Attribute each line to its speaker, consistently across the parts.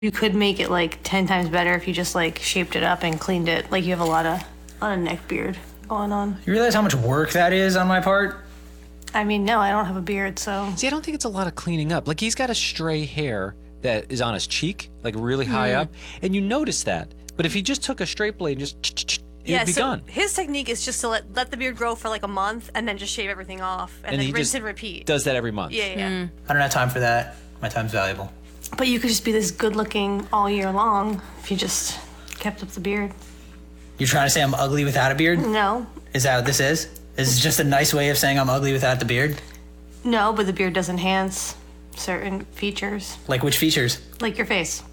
Speaker 1: You could make it like 10 times better if you just like shaped it up and cleaned it. Like you have a lot of neck beard going on.
Speaker 2: You realize how much work that is on my part?
Speaker 1: I mean, no, I don't have a beard, so.
Speaker 3: See, I don't think it's a lot of cleaning up. Like, he's got a stray hair that is on his cheek, like really high up, and you notice that. But if he just took a straight blade and just, it would be gone.
Speaker 4: His technique is just to let the beard grow for like a month and then just shave everything off and then
Speaker 3: he
Speaker 4: rinse
Speaker 3: just
Speaker 4: and repeat.
Speaker 3: does that every month.
Speaker 4: Yeah.
Speaker 2: I don't have time for that. My time's valuable.
Speaker 1: But you could just be this good looking all year long if you just kept up the beard.
Speaker 2: You're trying to say I'm ugly without a beard?
Speaker 1: No.
Speaker 2: Is that what this is? Is this just a nice way of saying I'm ugly without the beard?
Speaker 1: No, but the beard does enhance certain features.
Speaker 2: Like which features?
Speaker 1: Like your face.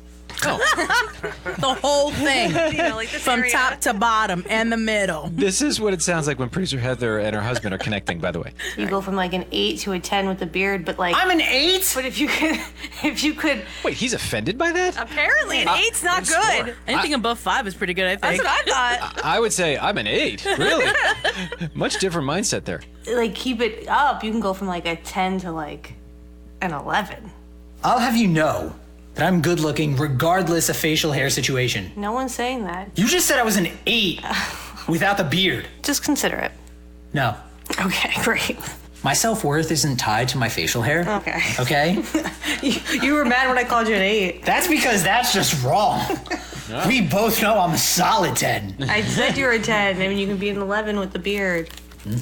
Speaker 5: The whole thing.
Speaker 4: Like this
Speaker 5: From
Speaker 4: area.
Speaker 5: top to bottom and the middle.
Speaker 3: This is what it sounds like when producer Heather and her husband are connecting, by the way.
Speaker 1: You go from like an 8 to a 10 with the beard, but like.
Speaker 2: I'm an 8?
Speaker 1: But if you could.
Speaker 3: Wait, he's offended by that?
Speaker 4: Apparently, an 8's not good.
Speaker 5: Anything above 5 is pretty good, I
Speaker 4: That's
Speaker 5: think.
Speaker 4: what I thought.
Speaker 3: I would say I'm an 8. Really? Much different mindset there.
Speaker 1: Like keep it up, you can go from like a 10 to like an 11.
Speaker 2: I'll have you know that I'm good looking regardless of facial hair situation.
Speaker 1: No one's saying that.
Speaker 2: You just said I was an 8 without the beard.
Speaker 1: Just consider it.
Speaker 2: No.
Speaker 1: Okay, great.
Speaker 2: My self-worth isn't tied to my facial hair.
Speaker 1: Okay.
Speaker 2: Okay?
Speaker 1: You were mad when I called you an 8.
Speaker 2: That's because that's just wrong. We both know I'm a solid 10.
Speaker 1: I said you were a 10. I mean, you can be an 11 with the beard.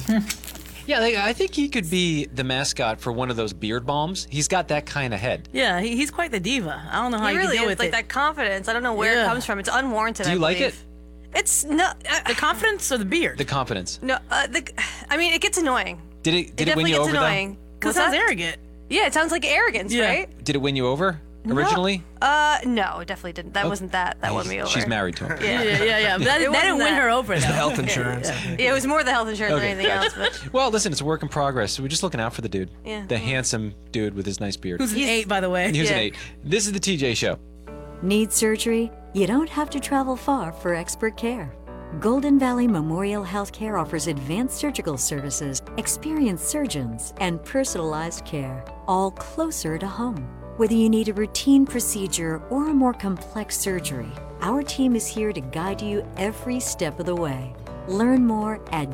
Speaker 3: Yeah, I think he could be the mascot for one of those beard balms. He's got that kind of head.
Speaker 5: Yeah, he's quite the diva. I don't know how
Speaker 4: He
Speaker 5: you
Speaker 4: really
Speaker 5: can deal
Speaker 4: is
Speaker 5: with
Speaker 4: like
Speaker 5: it.
Speaker 4: that confidence. I don't know where it
Speaker 5: Yeah.
Speaker 4: comes from. It's unwarranted.
Speaker 3: Do you
Speaker 4: I
Speaker 3: like
Speaker 4: believe. It's no.
Speaker 5: The confidence or the beard?
Speaker 3: The confidence.
Speaker 4: No. I mean, it gets annoying.
Speaker 3: Did it
Speaker 4: It
Speaker 3: win
Speaker 4: definitely
Speaker 3: you
Speaker 4: gets
Speaker 3: over
Speaker 4: annoying.
Speaker 3: though?
Speaker 5: Because it sounds arrogant.
Speaker 4: Yeah, it sounds like arrogance,
Speaker 5: Yeah.
Speaker 4: right?
Speaker 3: Did it win you over originally?
Speaker 4: No, it definitely didn't. That wasn't that. That won me over.
Speaker 3: She's married to him.
Speaker 5: Yeah. But that didn't
Speaker 4: wasn't
Speaker 5: win
Speaker 4: that.
Speaker 5: her over, though.
Speaker 6: Health insurance.
Speaker 4: Yeah, it was more the health insurance
Speaker 3: Okay.
Speaker 4: than anything else. But
Speaker 3: Well, listen, it's a work in progress. So we're just looking out for the dude.
Speaker 4: Yeah.
Speaker 3: The handsome dude with his nice beard.
Speaker 5: Who's an 8, by the way.
Speaker 3: Here's an
Speaker 4: Yeah.
Speaker 3: 8. This is the TJ Show.
Speaker 7: Need surgery? You don't have to travel far for expert care. Golden Valley Memorial Healthcare offers advanced surgical services, experienced surgeons, and personalized care, all closer to home. Whether you need a routine procedure or a more complex surgery, our team is here to guide you every step of the way. Learn more at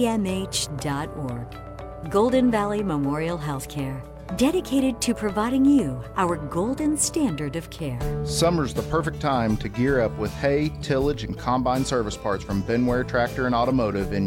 Speaker 7: gvmh.org. Golden Valley Memorial Healthcare, dedicated to providing you our golden standard of care.
Speaker 8: Summer's the perfect time to gear up with hay, tillage, and combine service parts from Benware Tractor and Automotive in